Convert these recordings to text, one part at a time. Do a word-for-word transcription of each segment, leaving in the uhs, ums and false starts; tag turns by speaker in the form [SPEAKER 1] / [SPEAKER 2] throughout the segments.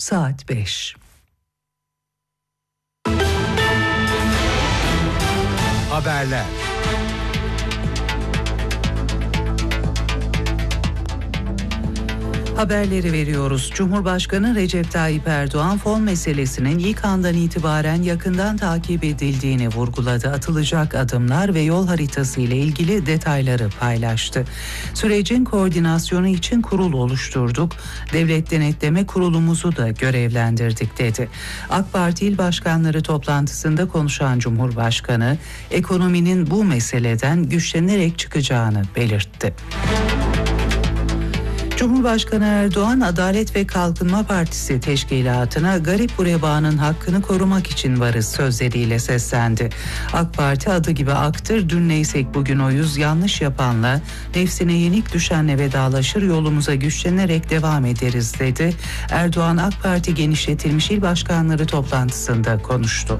[SPEAKER 1] saat beş.
[SPEAKER 2] Haberler.
[SPEAKER 1] Haberleri veriyoruz. Cumhurbaşkanı Recep Tayyip Erdoğan fon meselesinin ilk andan itibaren yakından takip edildiğini vurguladı. Atılacak adımlar ve yol haritası ile ilgili detayları paylaştı. Sürecin koordinasyonu için kurul oluşturduk. Devlet Denetleme Kurulumuzu da görevlendirdik dedi. AK Parti İl Başkanları toplantısında konuşan Cumhurbaşkanı, ekonominin bu meseleden güçlenerek çıkacağını belirtti. Cumhurbaşkanı Erdoğan, Adalet ve Kalkınma Partisi teşkilatına garip gurebanın hakkını korumak için varız sözleriyle seslendi. AK Parti adı gibi aktır, dün neysek bugün oyuz, yanlış yapanla, nefsine yenik düşenle vedalaşır, yolumuza güçlenerek devam ederiz dedi. Erdoğan, AK Parti genişletilmiş il başkanları toplantısında konuştu.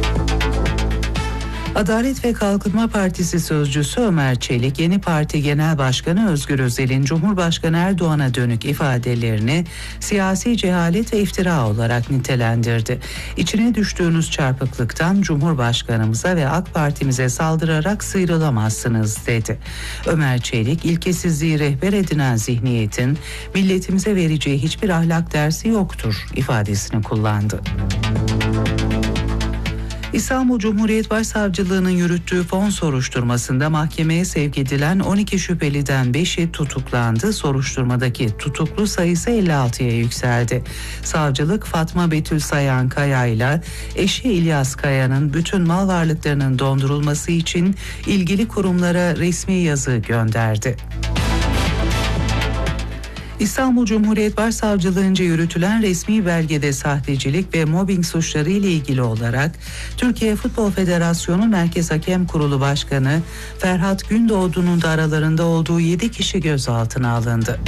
[SPEAKER 1] Adalet ve Kalkınma Partisi sözcüsü Ömer Çelik, yeni parti genel başkanı Özgür Özel'in Cumhurbaşkanı Erdoğan'a dönük ifadelerini siyasi cehalet ve iftira olarak nitelendirdi. İçine düştüğünüz çarpıklıktan Cumhurbaşkanımıza ve AK Parti'mize saldırarak sıyrılamazsınız dedi. Ömer Çelik, ilkesizliği rehber edinen zihniyetin milletimize vereceği hiçbir ahlak dersi yoktur ifadesini kullandı. İstanbul Cumhuriyet Başsavcılığı'nın yürüttüğü fon soruşturmasında mahkemeye sevk edilen on iki şüpheliden beşi tutuklandı. Soruşturmadaki tutuklu sayısı elli altıya yükseldi. Savcılık, Fatma Betül Sayan Kaya ile eşi İlyas Kaya'nın bütün mal varlıklarının dondurulması için ilgili kurumlara resmi yazı gönderdi. İstanbul Cumhuriyet Başsavcılığı'nca yürütülen resmi belgede sahtecilik ve mobbing suçları ile ilgili olarak Türkiye Futbol Federasyonu Merkez Hakem Kurulu Başkanı Ferhat Gündoğdu'nun da aralarında olduğu yedi kişi gözaltına alındı.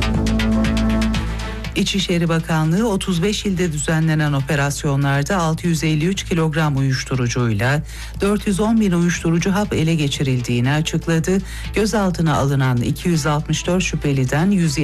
[SPEAKER 1] İçişleri Bakanlığı otuz beş ilde düzenlenen operasyonlarda altı yüz elli üç kilogram uyuşturucuyla dört yüz on bin uyuşturucu hap ele geçirildiğini açıkladı. Gözaltına alınan iki yüz altmış dört şüpheliden yüz